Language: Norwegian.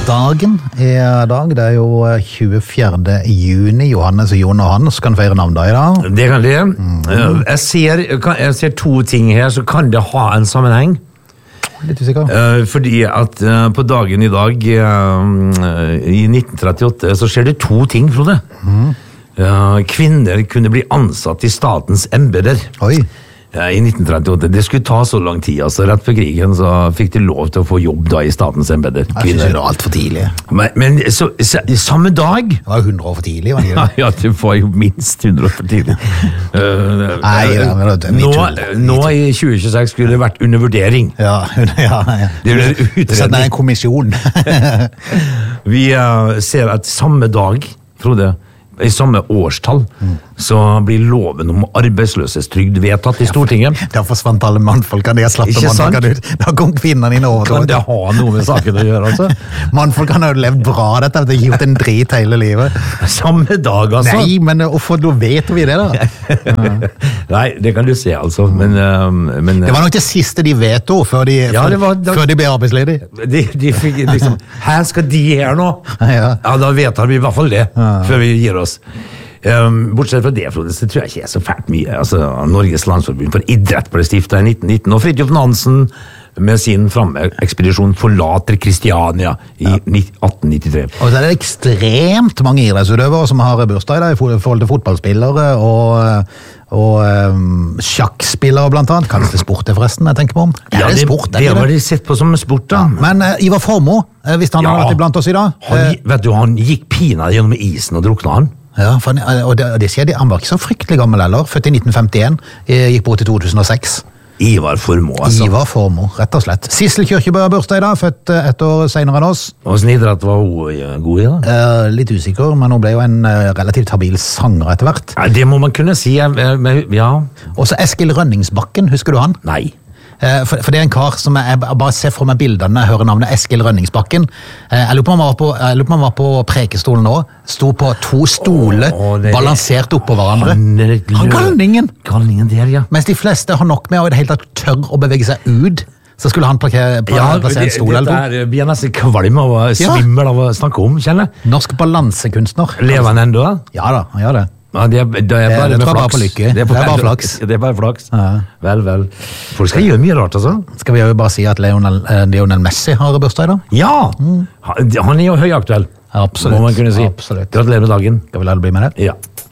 Dagen I dag, det jo 24. juni. Johannes og Jon og Hans kan feire navndag I dag. Det kan det. Jeg ser to ting her, så kan det ha en sammenheng. Litt usikker. Fordi at på dagen I dag, I 1938, så skjer det to ting, Frode. Kvinner kunne bli ansatt I statens embeter. Oi. I 1938. Det skulle ta så lang tid, altså rett før krigen så fikk de lov til å få jobb da I statens embeter. Jeg synes det var alt for tidlig. Men så, samme dag... Det var 100 år for tidlig, var det ikke det? Ja, det var jo minst 100 år for tidlig. Nå I 2026 skulle det vært under vurdering. Ja. Det er en kommisjon. Vi ser at samme dag, Frode, I samme årstall, så blir loven om arbeidsløshetstrygd vedtatt I Stortinget. Da forsvant alle mannfolkene, de slapp mannfolkene ut. Da kom kvinnerne inn over. Kan det ha noe med saken å gjøre, altså? Mannfolkene har jo levd bra, dette, de har gjort en drit hele livet. Samme dag, altså? Nei, men hvorfor vet vi det da? Nei, det kan du se, altså. Men det var nok det siste de vet før de ble arbeidsledige. De fikk liksom, her skal de her nå. Ja, da vet vi I hvert fall det, før vi gir oss. Bortsett fra det, Frode, så tror jeg ikke så fælt mye. Altså, Norges Landsforbund for idrett ble stiftet I 1919, og Fridtjof Nansen med sin ekspedisjon forlater Kristiania I 1893. Og så det ekstremt mange idrettsutøvere som har bursdag I forhold til fotballspillere og sjakkspillere blant annet. Kalles det sport det forresten, jeg tenker på om? Ja, det har de sett på som sport da. Men Ivar Formoe, hvis han har vært iblant oss I dag. Vet du, han gikk pina gjennom isen og drukna han. Ja, og det skjedde, han var ikke så fryktelig gammel heller, født I 1951, gikk bort I 2006. Ivar Formoe, altså. Ivar Formoe, rett og slett. Sissel Kyrkjebø har bursdag I dag, født et år senere enn oss. Og idrett var hun god I da? Litt usikker, men hun ble jo en relativt habil sanger etter hvert. Ja, det må man kunne si, ja. Og så Eskil Rønningsbakken, husker du han? Nei. For det en kar som jeg bare ser for meg bildene når jeg hører navnet Eskil Rønningsbakken. Jeg lurer på om han var på prekestolen nå, sto på to stoler, balansert opp på hverandre. Galningen der, ja. Mens de fleste har nok med å I det hele tatt tørre å bevege seg ut, så skulle han plassere en stol eller noe. Det blir nesten kvalm og svimmel av å snakke om, kjenner jeg. Norsk balansekunstner. Lever han enda? Ja da, han gjør det. Ja, det bare flaks. Det bare flaks. Det bare flaks. Ja. Vel. Folk skal gjøre mye rart, altså. Skal vi jo bare si at Lionel Messi har bursdag I dag? Ja! Han jo høyaktuell. Absolutt. Må man kunne si. Absolutt. Gratulerer med dagen. Skal vi la det bli med det? Ja.